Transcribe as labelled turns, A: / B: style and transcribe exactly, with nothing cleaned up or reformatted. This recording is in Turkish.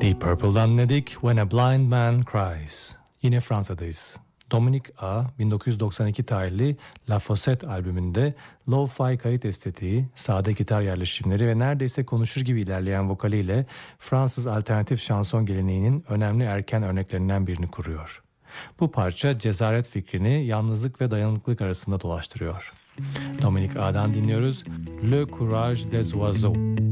A: Deep Purple'dan dinledik When a Blind Man Cries. Yine Fransa'dayız. Dominic A. bin dokuz yüz doksan iki tarihli La Fossette albümünde lo-fi kayıt estetiği, sade gitar yerleşimleri ve neredeyse konuşur gibi ilerleyen vokaliyle Fransız alternatif şanson geleneğinin önemli erken örneklerinden birini kuruyor. Bu parça cesaret fikrini yalnızlık ve dayanıklılık arasında dolaştırıyor. Dominic A'dan dinliyoruz Le Courage des Oiseaux.